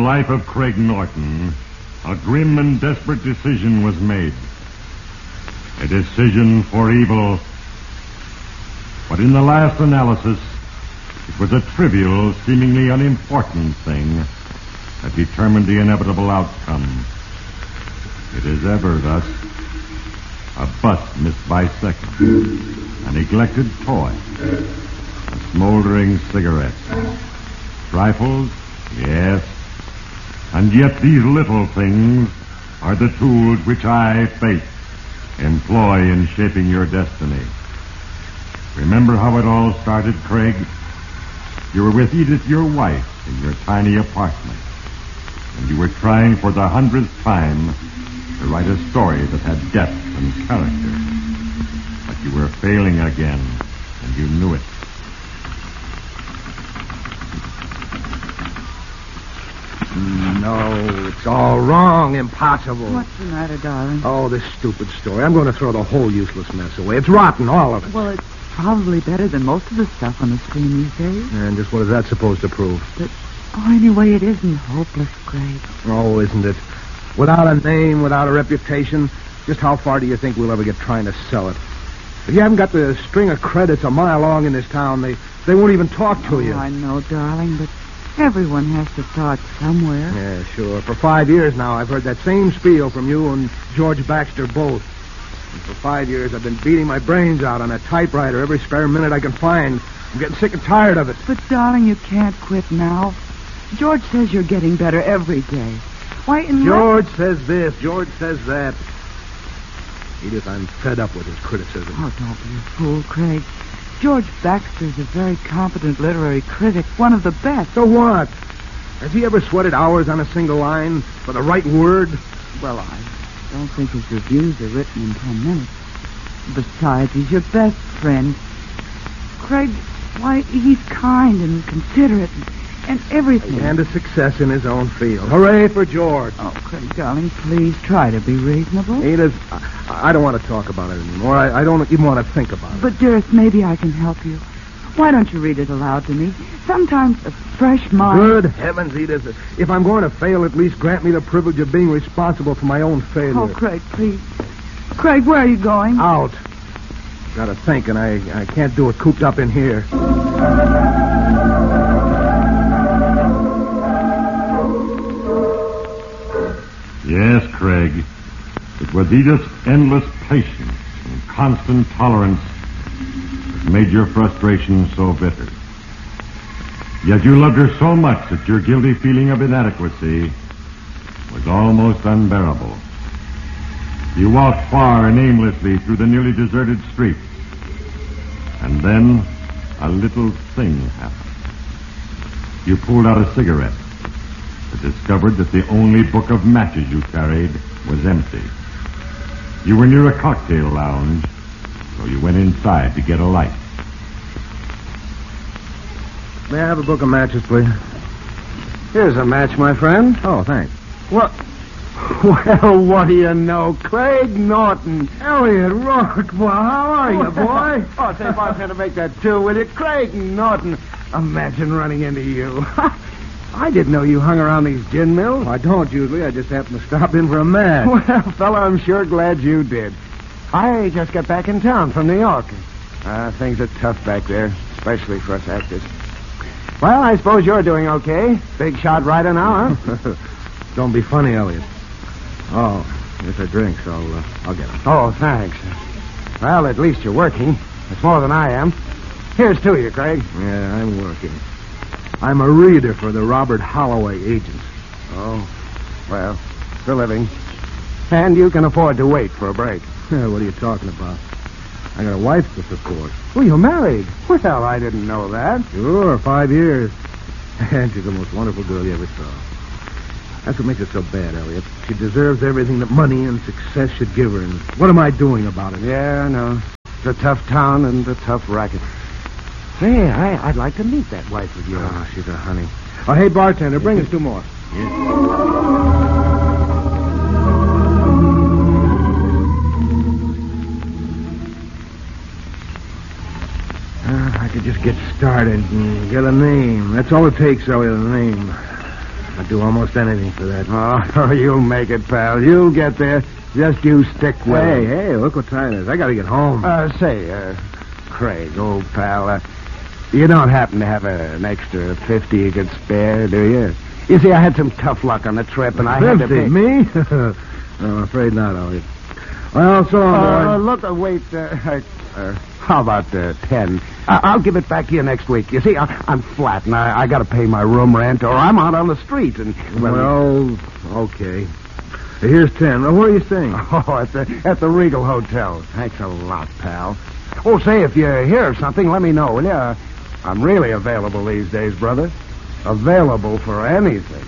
life of Craig Norton, a grim and desperate decision was made. A decision for evil. But in the last analysis, it was a trivial, seemingly unimportant thing that determined the inevitable outcome. It is ever thus. A bus missed by seconds. A neglected toy. A smoldering cigarette. Trifles? Yes. And yet these little things are the tools which I, Fate, employ in shaping your destiny. Remember how it all started, Craig? You were with Edith, your wife, in your tiny apartment. And you were trying for the 100th time to write a story that had depth and character. But you were failing again, and you knew it. No, it's all wrong. Impossible. What's the matter, darling? Oh, this stupid story. I'm going to throw the whole useless mess away. It's rotten, all of it. Well, it's probably better than most of the stuff on the screen these days. And just what is that supposed to prove? But, anyway, it isn't hopeless, Craig. Oh, isn't it? Without a name, without a reputation, just how far do you think we'll ever get trying to sell it? If you haven't got the string of credits a mile long in this town, they won't even talk to you. I know, darling, but everyone has to start somewhere. Yeah, sure. For 5 years now, I've heard that same spiel from you and George Baxter both. And for 5 years, I've been beating my brains out on a typewriter every spare minute I can find. I'm getting sick and tired of it. But, darling, you can't quit now. George says you're getting better every day. Why, George says this, George says that. Edith, I'm fed up with his criticism. Oh, don't be a fool, Craig. George Baxter's a very competent literary critic, one of the best. So what? Has he ever sweated hours on a single line for the right word? Well, I don't think his reviews are written in 10 minutes. Besides, he's your best friend. Craig, why, he's kind and considerate and everything. And a success in his own field. Hooray for George. Oh, Craig, darling, please try to be reasonable. Edith, I don't want to talk about it anymore. I don't even want to think about it. But, dearest, maybe I can help you. Why don't you read it aloud to me? Sometimes a fresh mind... Good heavens, Edith. If I'm going to fail, at least grant me the privilege of being responsible for my own failure. Oh, Craig, please. Craig, where are you going? Out. Got to think, and I can't do it cooped up in here. Yes, Craig. It was Edith's endless patience and constant tolerance that made your frustration so bitter. Yet you loved her so much that your guilty feeling of inadequacy was almost unbearable. You walked far and aimlessly through the nearly deserted streets. And then a little thing happened. You pulled out a cigarette and discovered that the only book of matches you carried was empty. You were near a cocktail lounge, so you went inside to get a light. May I have a book of matches, please? Here's a match, my friend. Oh, thanks. What? Well, what do you know? Craig Norton. Elliot Rourke, well, how are you, boy? Oh, say, bartender, make that two, will you? Craig Norton. Imagine running into you. I didn't know you hung around these gin mills. I don't usually. I just happen to stop in for a match. Well, fella, I'm sure glad you did. I just got back in town from New York. Things are tough back there, especially for us actors. Well, I suppose you're doing okay. Big shot writer now, huh? Don't be funny, Elliot. Oh, if I drink, so I'll get it. Oh, thanks. Well, at least you're working. It's more than I am. Here's to you, Craig. Yeah, I'm working. I'm a reader for the Robert Holloway agents. Oh, well, for a living. And you can afford to wait for a break. What are you talking about? I got a wife to support. Oh, you're married? Well, I didn't know that. Sure, 5 years. And she's the most wonderful girl you ever saw. That's what makes it so bad, Elliot. She deserves everything that money and success should give her. And what am I doing about it? Yeah, I know. It's a tough town and a tough racket. Hey, I'd like to meet that wife of yours. Oh, she's a honey. Oh, hey, bartender, bring us 2 more. I could just get started and get a name. That's all it takes, Elliot, a name. I'd do almost anything for that. Oh, you'll make it, pal. You'll get there. Just you stick with it. Hey, look what time it is. I gotta get home. Craig, old pal, you don't happen to have an extra 50 you could spare, do you? You see, I had some tough luck on the trip, and I had to 50? pay... Me? No, I'm afraid not, Elliot. Well, so long, boy. Wait, how about 10? I'll give it back to you next week. You see, I'm flat, and I got to pay my room rent, or I'm out on the street. And Well, okay. Here's 10. Where are you staying? Oh, at the Regal Hotel. Thanks a lot, pal. Oh, say, if you hear of something, let me know, will you? I'm really available these days, brother. Available for anything.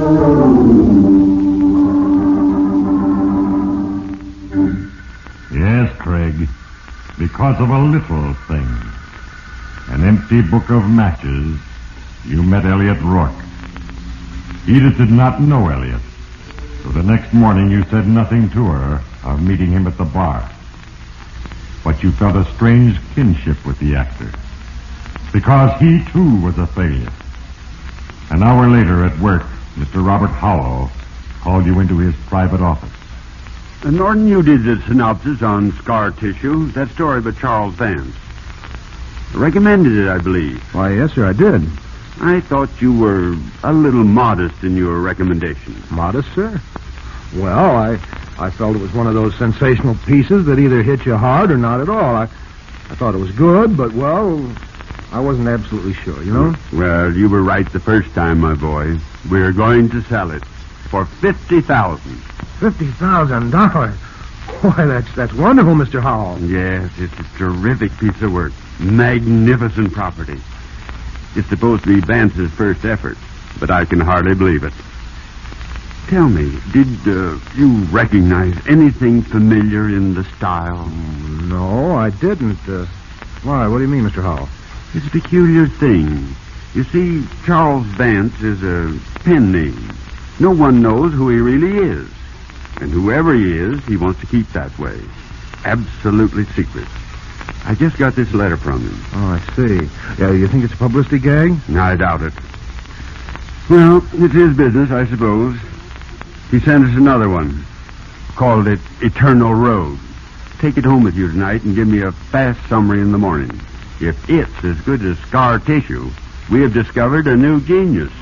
Yes, Craig. Because of a little thing. An empty book of matches, you met Elliot Rourke. Edith did not know Elliot. So the next morning you said nothing to her of meeting him at the bar. But you felt a strange kinship with the actor. Because he, too, was a failure. An hour later at work, Mr. Robert Howell called you into his private office. Norton, you did the synopsis on scar tissue, that story by Charles Vance. Recommended it, I believe. Why, yes, sir, I did. I thought you were a little modest in your recommendation. Modest, sir? Well, I felt it was one of those sensational pieces that either hit you hard or not at all. I thought it was good, but, well, I wasn't absolutely sure, you know? Well, you were right the first time, my boy. We're going to sell it for $50,000. $50,000? Why, that's wonderful, Mr. Howell. Yes, it's a terrific piece of work. Magnificent property. It's supposed to be Vance's first effort, but I can hardly believe it. Tell me, did you recognize anything familiar in the style? No, I didn't. Why, what do you mean, Mr. Howell? It's a peculiar thing. You see, Charles Vance is a pen name. No one knows who he really is. And whoever he is, he wants to keep that way. Absolutely secret. I just got this letter from him. Oh, I see. Yeah, you think it's a publicity gag? I doubt it. Well, it's his business, I suppose. He sent us another one. Called it Eternal Road. Take it home with you tonight and give me a fast summary in the morning. If it's as good as scar tissue, we have discovered a new genius.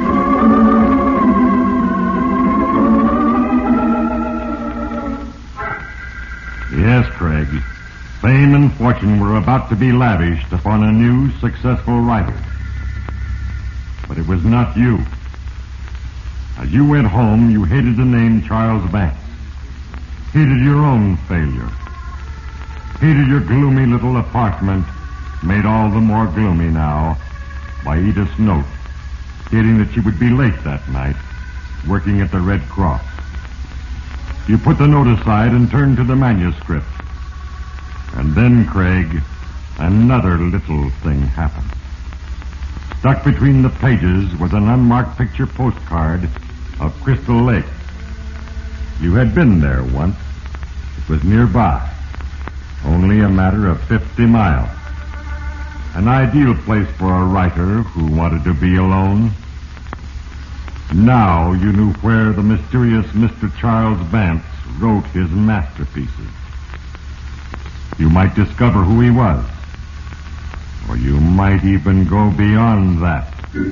Yes, Craig. Fame and fortune were about to be lavished upon a new, successful writer. But it was not you. As you went home, you hated the name Charles Vance. Hated your own failure. Hated your gloomy little apartment, made all the more gloomy now by Edith's note, stating that she would be late that night, working at the Red Cross. You put the note aside and turned to the manuscript. And then, Craig, another little thing happened. Stuck between the pages was an unmarked picture postcard of Crystal Lake. You had been there once. It was nearby. Only a matter of 50 miles. An ideal place for a writer who wanted to be alone. Now you knew where the mysterious Mr. Charles Vance wrote his masterpieces. You might discover who he was. Or you might even go beyond that.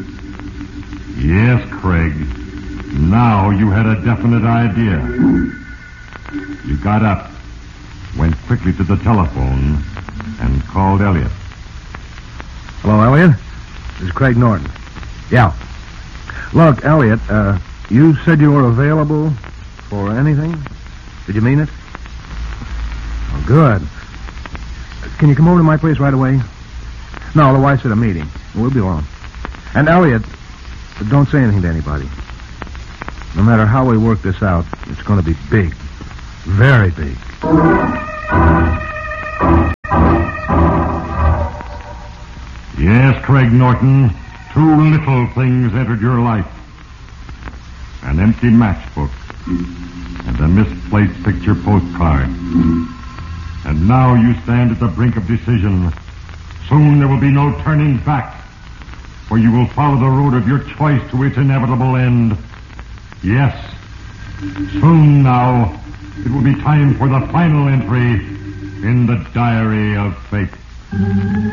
Yes, Craig. Now you had a definite idea. You got up, went quickly to the telephone, and called Elliot. Hello, Elliot? This is Craig Norton. Yeah. Look, Elliot, you said you were available for anything? Did you mean it? Oh, good. Can you come over to my place right away? No, the wife's at a meeting. We'll be alone. And Elliot, don't say anything to anybody. No matter how we work this out, it's going to be big. Very big. Yes, Craig Norton, two little things entered your life. An empty matchbook and a misplaced picture postcard. And now you stand at the brink of decision. Soon there will be no turning back. for you will follow the road of your choice to its inevitable end. Yes, soon now, it will be time for the final entry in the diary of fate.